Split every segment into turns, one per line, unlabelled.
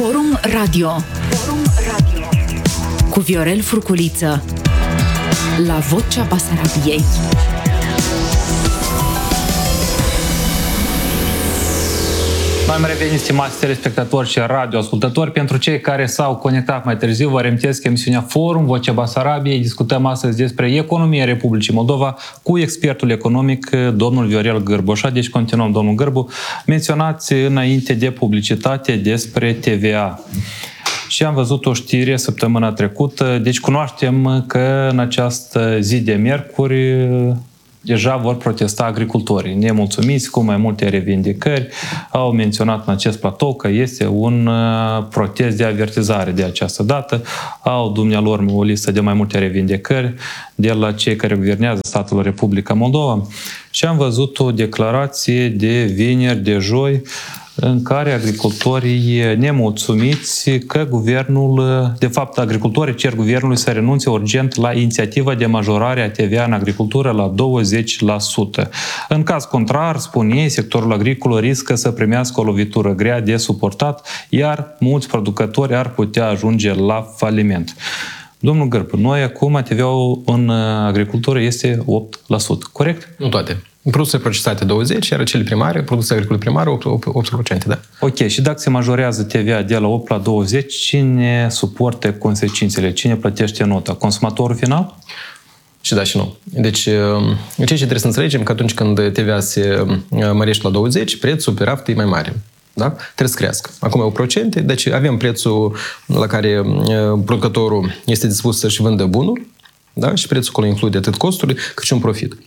Forum Radio. Cu Viorel Furculiță la Vocea Basarabiei.
Noi am revenit, stimați telespectatori și radioascultători. Pentru cei care s-au conectat mai târziu, vă reamintesc că emisiunea Forum, Vocea Basarabiei, discutăm astăzi despre economia Republicii Moldova cu expertul economic, domnul Viorel Gârboșa. Deci continuăm, domnul Gârbu. Menționați înainte de publicitate despre TVA. Și am văzut o știre săptămâna trecută. Deci cunoaștem că în această zi de miercuri deja vor protesta agricultorii. Nemulțumiți cu mai multe revindicări. Au menționat în acest platou că este un protest de avertizare de această dată. Au dumnealor o listă de mai multe revindicări de la cei care guvernează statul Republica Moldova. Și am văzut o declarație de vineri, de joi, în care agricultorii nemulțumiți că guvernul, de fapt agricultorii cer guvernului să renunțe urgent la inițiativa de majorare a TVA în agricultură la 20%. În caz contrar, spun ei, sectorul agricol riscă să primească o lovitură grea de suportat, iar mulți producători ar putea ajunge la faliment. Domnul Gârbu, noi acum TVA-ul în agricultură este 8%, corect?
Nu toate. Produse procesate 20%, iar cele primare, produse agricole primare, 8%, da.
Ok, și dacă se majorează TVA de la 8 la 20, cine suportă consecințele? Cine plătește nota? Consumatorul final?
Și da și nu. Deci, ceea ce trebuie să înțelegem că atunci când TVA se mărește la 20, prețul pe raft e mai mare. Da? Trebuie să crească. Acum e 8%, deci avem prețul la care producătorul este dispus să-și vândă bunul, da? Și prețul acolo include atât costurile cât și un profit.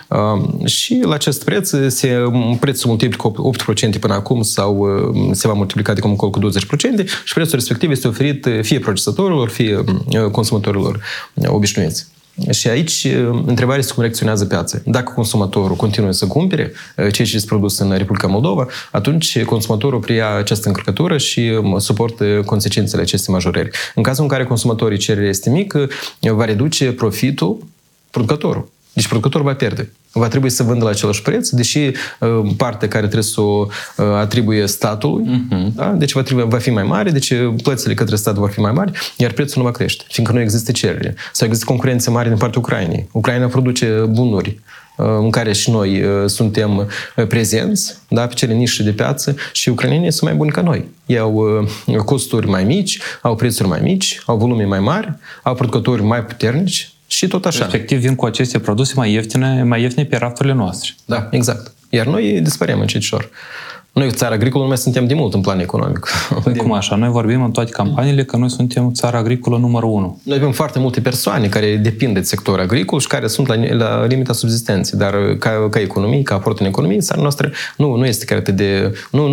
Și la acest preț prețul multiplică 8% până acum sau se va multiplica de cum încolo cu 20% și prețul respectiv este oferit fie procesatorilor, fie consumatorilor obișnuiți. Și aici întrebarea este cum reacționează piața. Dacă consumatorul continuă să cumpere ceea ce este produs în Republica Moldova, atunci consumatorul preia această încărcătură și suportă consecințele acestei majorări. În cazul în care consumatorii cererea este mică, va reduce profitul producătorul. Deci producătorul va pierde. Va trebui să vândă la același preț, deși partea care trebuie să o atribuie statului, da? Deci va fi mai mare, deci plățile către stat vor fi mai mari, iar prețul nu va crește, fiindcă nu există cerere. Sau există concurență mare din partea Ucrainei. Ucraina produce bunuri în care și noi suntem prezenți, da, pe cele nișe de piață și ucrainenii sunt mai buni ca noi. Ei au costuri mai mici, au prețuri mai mici, au volume mai mari, au producători mai puternici, și tot așa.
Respectiv vin cu aceste produse mai ieftine pe rafturile noastre.
Da, exact. Iar noi dispărem încet-ușor. Noi, țara agricolă, nu mai suntem de mult în plan economic.
Cum așa? Noi vorbim în toate campaniile că noi suntem țara agricolă numărul 1.
Noi avem foarte multe persoane care depind de sectorul agricol și care sunt la limita subzistenței, dar ca economie, ca aport în economie, țara noastră nu este chiar atât de...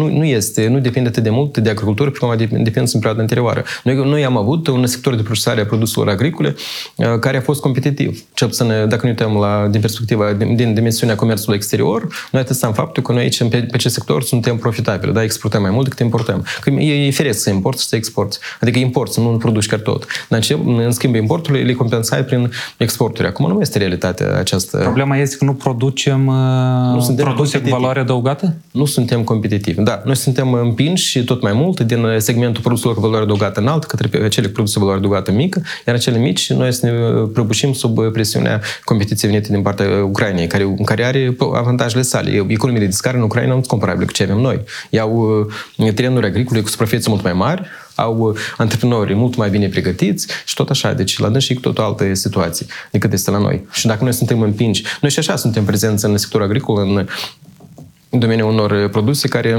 Nu depinde atât de mult de agricultură precum a depins în perioada anterioară. Noi am avut un sector de procesare a produselor agricole care a fost competitiv. Cel puțin, dacă ne uităm din perspectiva, din dimensiunea comerțului exterior, noi atestam faptul că noi aici, pe acest sector, suntem profitabile, da? Exportăm mai mult decât importăm. Că e feresc să importi și să exporti. Adică importi, nu produci chiar tot. Dar în schimb, importurile le compensai prin exporturi. Acum nu este realitatea aceasta.
Problema este că nu producem produse cu valoare adăugată?
Nu suntem competitivi. Da, noi suntem împinși tot mai mult din segmentul produselor cu valoare adăugată înaltă către cele produse cu valoare adăugată mică, iar cele mici noi să ne prăbușim sub presiunea competiției venite din partea Ucrainei, care are avantajele sale. Economiile de scară în Ucraina nu sunt comparabile cu ce avem noi. Ei au terenuri agricole cu suprafețe mult mai mari, au antreprenori mult mai bine pregătiți și tot așa. Deci la dâns și cu tot o altă situație decât este la noi. Și dacă noi suntem împinși, noi și așa suntem prezenți în sectorul agricol, în domeniul unor produse care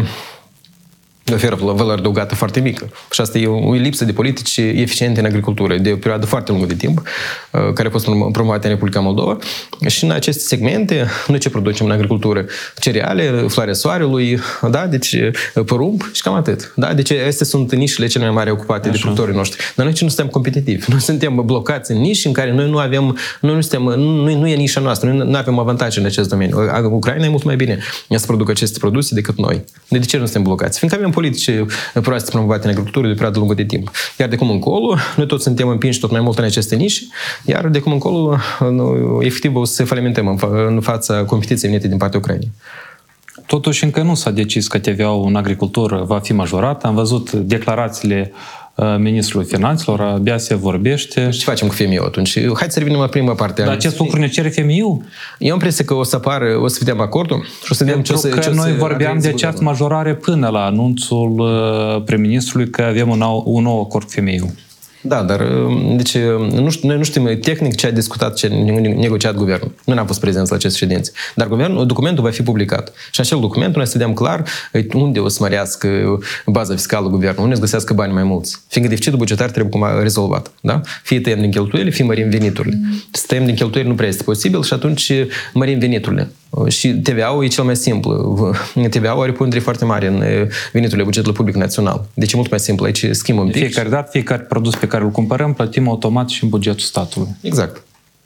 oferă valoare adăugată foarte mică. Și asta e o lipsă de politici eficiente în agricultură de o perioadă foarte lungă de timp, care a fost promovată în Republica Moldova. Și în aceste segmente, noi ce producem în agricultură? Cereale, floarea soarelui, da? Deci porumb și cam atât. Da? Deci astea sunt nișele cele mai mari ocupate de producătorii noștri. Dar noi ce nu suntem competitivi. Noi suntem blocați în nișe în care noi nu avem, nu e nișa noastră, noi nu avem avantaje în acest domeniu. Ucraina e mult mai bine să producă aceste produse decât noi. De ce nu suntem blocați? Fiindcă avem politici proaste promovate în agricultură de perioadă lungă de timp. Iar de acum încolo, noi toți suntem împinși tot mai mult în aceste nișe, iar de acum încolo, efectiv, o să se falimentăm în fața competiției venite din partea Ucrainei.
totuși încă nu s-a decis că TVA-ul în agricultură va fi majorat. Am văzut declarațiile ministrului finanțelor, abia se vorbește.
Ce facem cu FMI-ul atunci? Hai să revenim la prima parte.
Dar acest lucru ne cere FMI-ul?
Eu am impresia că o să apară, o să vedem acordul și o să vedem
noi vorbeam de această majorare până la anunțul prim-ministrului că avem un nou acord cu FMI-ul.
Da, dar deci, noi nu știm tehnic ce a discutat, ce a negociat guvernul. Nu ne-am fost prezenți la aceste ședințe. Dar documentul va fi publicat. Și în acel document noi să vedem clar unde o să mărească baza fiscală guvernului, unde să găsească bani mai mulți. Fiindcă deficitul bugetar trebuie cumva rezolvat. Da? Fie tăiem din cheltuieli, fie mărim veniturile. Să tăiem din cheltuieli nu prea este posibil și atunci mărim veniturile. Și TVA-ul e cel mai simplu. TVA-ul are pondere foarte mare în veniturile bugetului public național. Deci e mult mai simplu. Aici schimbă un pic.
Fiecare dată, fiecare produs pe care îl cumpărăm, plătim automat și în bugetul statului.
Exact.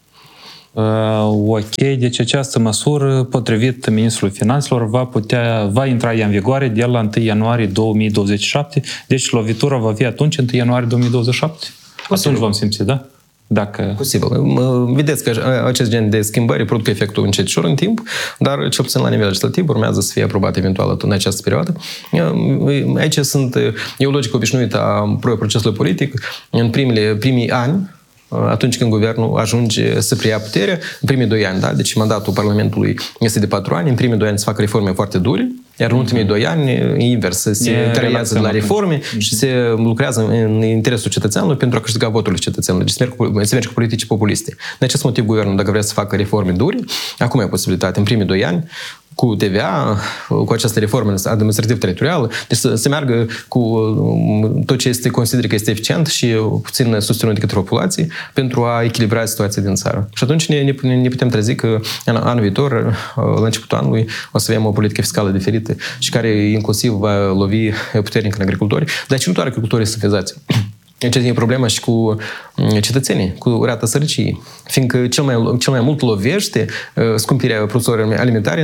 Ok, deci această măsură, potrivit Ministrului Finanțelor, va intra în vigoare de la 1 ianuarie 2027. Deci lovitura va fi atunci, 1 ianuarie 2027? Atunci vom simți, da? Dacă...
Posibil. Vedeți că acest gen de schimbări produc efectul încetișor în timp, dar cel puțin la nivel legislativ urmează să fie aprobat eventual în această perioadă. Aici e o logică obișnuită a procesului politic. În primii ani, atunci când guvernul ajunge să preia puterea, în primii 2 ani, da? Deci mandatul Parlamentului este de 4 ani, în primii 2 ani se fac reforme foarte dure, iar în ultimii 2 ani, invers, se trăiază de la reforme și se lucrează în interesul cetățeanului pentru a câștiga voturile cetățenilor. Deci se merge cu politici populiste. De acest motiv, guvernul, dacă vrea să facă reforme dure, acum e posibilitate, în primii 2 ani, cu TVA, cu această reformă administrativ-teritorială, deci să meargă cu tot ce este consideră că este eficient și puțin susținut de către populație pentru a echilibra situația din țară. Și atunci ne putem trezi că anul viitor, la începutul anului, o să avem o politică fiscală diferită și care inclusiv va lovi puternic în agricultori, dar și nu doar agricultorii să fezați. Aici e problema și cu cetățenii, cu rata sărăciei. Fiindcă cel mai mult lovește scumpirea produselor alimentare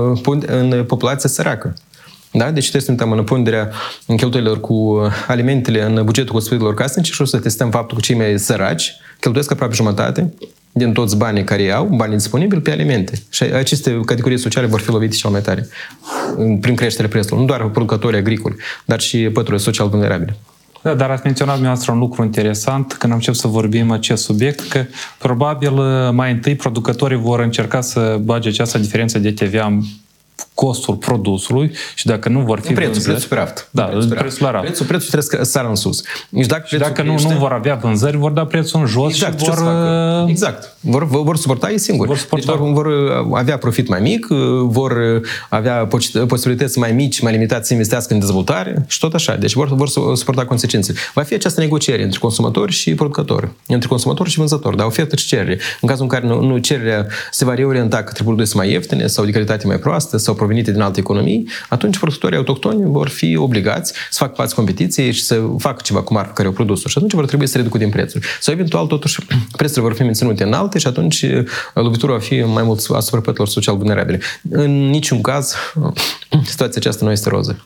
în populația săracă. Da? Deci trebuie să uităm în ponderea cheltuielilor cu alimentele în bugetul gospodăriilor casnice și o să testăm faptul că cei mai săraci cheltuiesc aproape jumătate din toți banii care au, banii disponibili pe alimente. Și aceste categorii sociale vor fi lovite cel mai tare prin creșterea prețurilor. Nu doar producătorii agricoli, dar și păturile social vulnerabile.
Da, dar ați menționat dumneavoastră un lucru interesant când am început să vorbim acest subiect, că probabil mai întâi producătorii vor încerca să bage această diferență de TVA în costul produsului și dacă nu vor fi
prețul pe raft.
Da, prețul la raft.
Prețul trebuie să sară în sus.
Și dacă nu vor avea vânzări, vor da prețul în jos și vor...
Exact. Vor suporta ei singuri. Deci vor avea profit mai mic, vor avea posibilități mai mici, mai limitate să investească în dezvoltare și tot așa. Deci vor suporta consecințe. Va fi această negociere între consumatori și producători, între consumatori și vânzători, dar ofertă și cerere. În cazul în care nu cererea se va reorienta către produse mai ieftine sau de calitate mai proastă sau provenite din alte economii, atunci producătorii autohtoni vor fi obligați să facă față competiției și să facă ceva cu marca care au produs-o și atunci vor trebui să reducă din prețuri. Sau eventual, totuși, prețurile vor fi menținute înalte și atunci lovitura va fi mai mult asupra pătelor social vulnerabile. În niciun caz, situația aceasta nu este roză.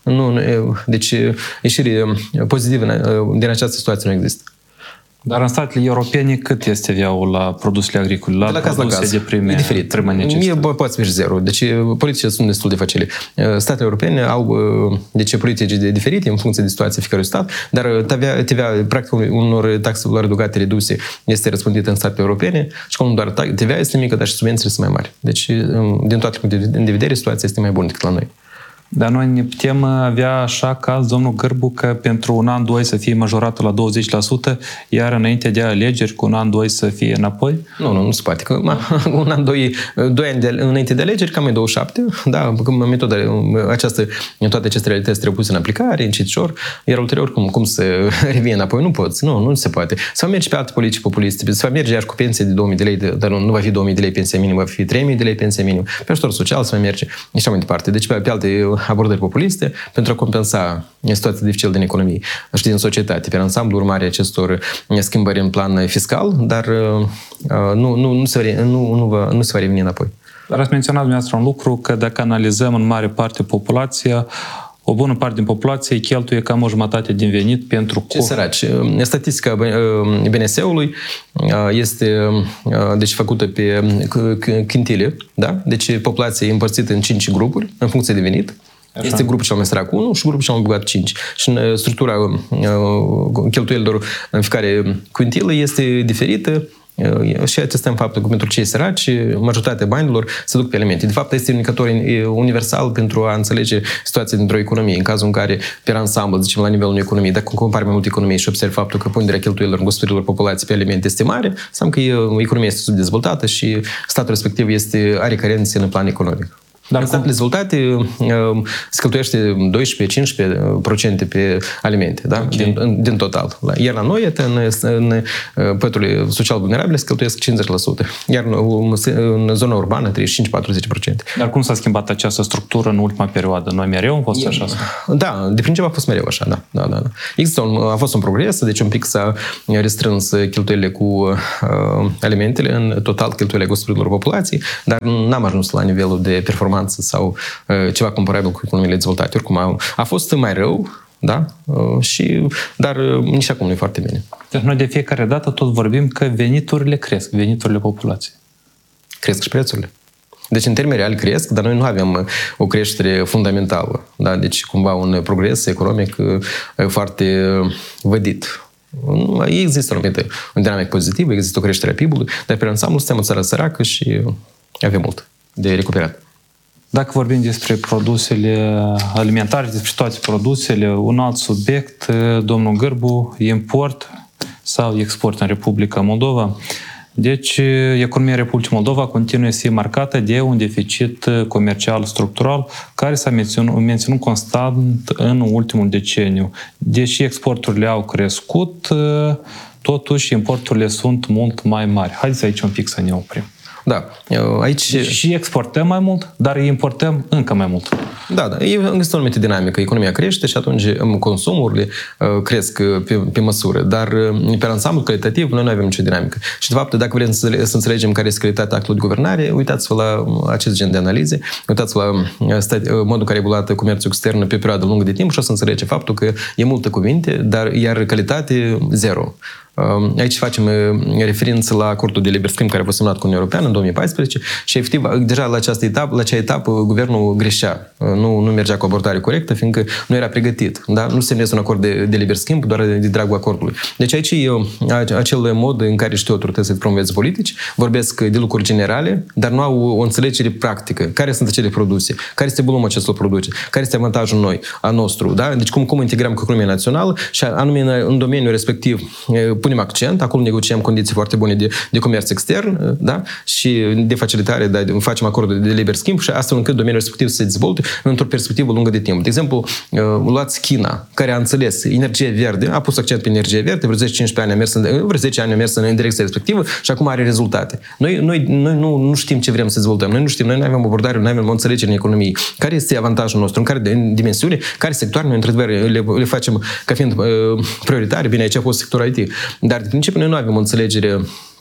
Deci, ieșire pozitivă din această situație nu există.
Dar în statele europene cât este TVA-ul la produsele agricole, la produse de prime necesitate?
Poate fi zero. Deci politicile sunt destul de facile. Statele europene au politici diferite în funcție de situația fiecărui stat, dar TVA, practic unor taxe valori adăugate reduse, este răspândită în statele europene și cum nu doar TVA este mică, dar și subvențiile sunt mai mari. Deci, din toate punctele de vedere, situația este mai bună decât la noi.
Dar noi ne putem avea așa caz, domnul Gârbu, că pentru un an, 2 să fie majorată la 20%, iar înainte de alegeri, cu un an, 2 să fie înapoi?
Nu se poate. Că un an, 2 ani înainte de alegeri, cam e 27, da, metoda aceasta, toate aceste realități trebuie puse în aplicare, încetișor, iar ulterior, cum să revii înapoi? Nu poți, nu se poate. Să mergi pe alte politici populiste, să mergi iar cu pensie de 2000 de lei, dar nu va fi 2000 de lei pensia minimă, va fi 3000 de lei pensia minimă, pe ajutor social să merge, și așa mai departe. Deci pe alte abordări populiste pentru a compensa situația dificilă din economie și din societate, pe ansamblu urmare acestor schimbări în plan fiscal, dar nu se va reveni înapoi.
Dar ați menționat dumneavoastră un lucru, că dacă analizăm în mare parte populația, o bună parte din populație cheltuie cam o jumătate din venit pentru...
Ce săraci? Statistica BNS-ului este deci făcută pe quintile, da? Deci populația e împărțită în 5 grupuri în funcție de venit. Așa. Este grupul cel mai sărac 1 și grupul cel mai bogat 5. Și în structura cheltuielilor în fiecare quintilă este diferită. Și acesta în faptul că pentru cei săraci, majoritatea banilor se duc pe alimente. De fapt, este un indicator universal pentru a înțelege situația dintr-o economie. În cazul în care, pe ansamblu, zicem, la nivelul unei economii, dacă compari mai multe economii și observi faptul că ponderea cheltuielilor în gospodărilor populației pe alimente este mare, înseamnă că economia este subdezvoltată și statul respectiv are carențe în plan economic. Dar în statele dezvoltate se cheltuiește 12-15% pe alimente, da? Okay. Din total. Iar la noi, în păturile social vulnerabile, se cheltuiesc 50%. Iar în zona urbană, 35-40%.
Dar cum s-a schimbat această structură în ultima perioadă? Noi mereu am fost așa?
Da, de principiu a fost mereu așa, da. A fost un progres, deci un pic s-a restrâns cheltuielile cu alimentele, în total cheltuielile gospodărilor populației, dar n-am ajuns la nivelul de performanță sau ceva comparabil cu economiile dezvoltate. Oricum, a fost mai rău, da? Dar nici acum nu e foarte bine.
Deci noi de fiecare dată tot vorbim că veniturile cresc, veniturile populației.
Cresc și prețurile. Deci, în termeni reali cresc, dar noi nu avem o creștere fundamentală. Da? Deci, cumva, un progres economic foarte vădit. Există o dinamică pozitivă, există o creștere a PIB-ului, dar pe ansamblu suntem o țară săracă și avem mult de recuperat.
Dacă vorbim despre produsele alimentare, despre toate produsele, un alt subiect, domnul Gârbu, import sau export în Republica Moldova. Deci, economia Republicii Moldova continuă să fie marcată de un deficit comercial structural care s-a menținut constant în ultimul deceniu. Deși exporturile au crescut, totuși importurile sunt mult mai mari. Haideți aici un pic să ne oprim.
Da, aici...
Și exportăm mai mult, dar importăm încă mai mult.
Da, există o anumită dinamică. Economia crește și atunci consumurile cresc pe măsură. Dar pe ansamblu calitativ noi nu avem nicio dinamică. Și de fapt, dacă vrem să înțelegem care este calitatea actului de guvernare, uitați-vă la acest gen de analize, uitați-vă la modul în care e evoluat comerțul extern pe perioadă lungă de timp și o să înțelege faptul că e multe cuvinte, iar calitate zero. Aici facem referință la acordul de liber schimb care a fost semnat cu Uniunea Europeană în 2014 și efectiv deja la acea etapă guvernul greșea, nu mergea cu abordare corectă, fiindcă nu era pregătit. Da? Nu semnezi un acord de liber schimb doar de dragul acordului. Deci aici e acel mod în care știu autoritățile să promoveze politici, vorbesc de lucruri generale, dar nu au o înțelegere practică. Care sunt acele produse? Care este volumul acestor produse? Care este avantajul nostru? Da? Deci cum integrăm cu economia națională și anume în domeniul respectiv punem accent, acolo negociem condiții foarte bune de comerț extern, da? Și de facilitare, da? Facem acorduri de liber schimb și astfel încât domeniul respectiv să se dezvolte într-o perspectivă lungă de timp. De exemplu, luați China, care a înțeles energie verde, a pus accent pe energie verde, vreo 10-15 ani vreo 10 ani a mers în direcția respectivă și acum are rezultate. Noi nu știm ce vrem să dezvoltăm, noi nu avem abordare, nu avem o înțelegere în economie. Care este avantajul nostru, în care dimensiune, care sectoare noi într-adevăr le facem ca fiind prioritare, bine, aici a fost sectorul IT. Dar, de principiu, noi nu avem o înțelegere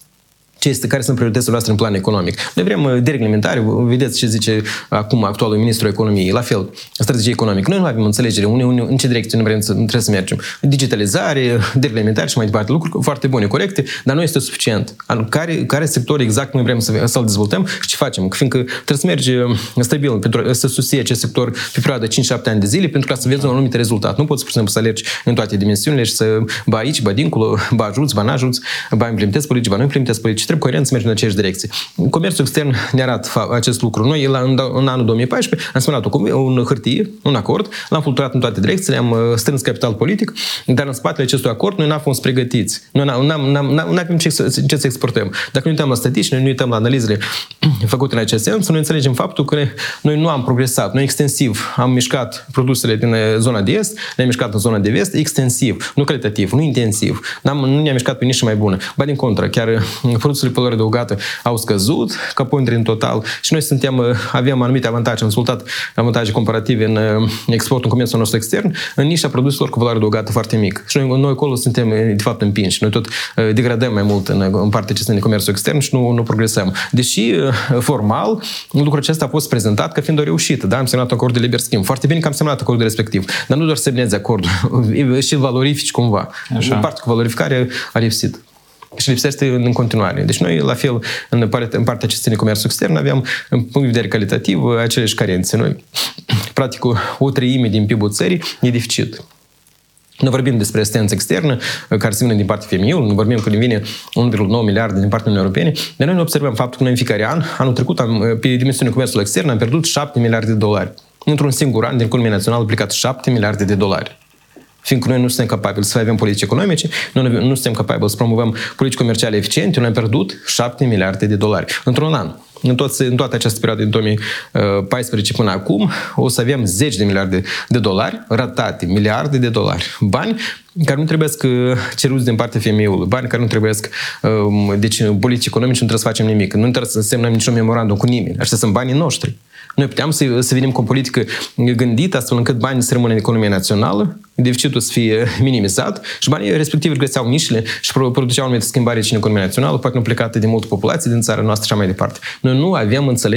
care sunt prioritățile noastre în plan economic. Noi vrem dereglementare, vedeți ce zice acum actualul ministru economiei, la fel, strategie economică. Noi nu avem înțelegere în ce direcție noi trebuie să mergem. Digitalizare, dereglementare și mai departe, lucruri foarte bune, corecte, dar nu este suficient. Care sector exact noi vrem să-l dezvoltăm și ce facem? Fiindcă trebuie să mergi stabil pentru să susții acest sector pe perioada 5-7 ani de zile pentru ca să vezi un anumit rezultat. Nu poți, pur și simplu, să alergi în toate dimensiunile și să ba aici, ba dincolo, ba ajuți, ba n-ajuți, ba implementezi politici, ba nu implementezi politici. Trebuie coerent să mergem în aceeași direcție. Comerțul extern ne arată acest lucru. Noi, în anul 2014, am semnat o hârtie, un acord, l-am fluturat în toate direcțiile, am strâns capital politic, dar în spatele acestui acord noi n-am fost pregătiți. Noi nu avem ce să exportăm. Dacă ne uităm la statistici, noi ne uităm la analizele făcute în acest sens, noi înțelegem faptul că noi nu am progresat. Noi extensiv am mișcat produsele din zona de est, ne-am mișcat în zona de vest, extensiv, nu calitativ, nu intensiv. Nu ne-am mișcat pe nișă mai bună. Ba din contră, chiar produsele produsele de valoare adăugată au scăzut ca pondere în total și noi avem anumite avantaje, am dezvoltat avantaje comparative în exportul, în comerțul nostru extern, în nișa produselor cu valoare adăugată foarte mică. Și noi acolo suntem, de fapt, împinși. Noi tot degradăm mai mult în partea ce ține de comerțul extern și nu progresăm. Deși, formal, lucrul acesta a fost prezentat ca fiind o reușită. Da? Am semnat un acord de liber schimb. Foarte bine că am semnat acordul respectiv. Dar nu doar semnezi acordul, și îl valorifici cumva. Așa. Partea cu valorificare a lipsit. Și lipsește în continuare. Deci noi, la fel, în partea ce ține comerțul extern, aveam, în punct de vedere calitativ, aceleași carențe. Noi, practic, o treime din PIB-ul țării e deficit. Nu vorbim despre asistență externă, care se vine din partea FMI-ului, nu vorbim că ne vine 1,9 miliarde din partea Uniunii Europene, dar noi observăm faptul că noi în fiecare an, anul trecut, pe dimensiunea comerțului extern, am pierdut 7 miliarde de dolari. Într-un singur an, din economia națională, a plecat 7 miliarde de dolari. Fiindcă noi nu suntem capabili să avem politici economice, noi nu suntem capabili să promovăm politici comerciale eficiente, noi am pierdut 7 miliarde de dolari într-un an. În toată această perioadă, din 2014 până acum, o să avem 10 de miliarde de dolari, ratate, miliarde de dolari. Bani care nu trebuie ceruți din partea FMI-ului, bani care nu trebuie deci politici economice nu trebuie să facem nimic, nu trebuie să semnăm niciun memorandum cu nimeni. Așa sunt banii noștri. Noi puteam să venim cu o politică gândită astfel încât banii să rămână în economia națională, deficitul să fie minimizat și banii respectiv găseau nișele și produceau anumite schimbări în economia națională, poate nu plecate de multă populație din țara noastră și așa mai departe. Noi nu avem înțelegere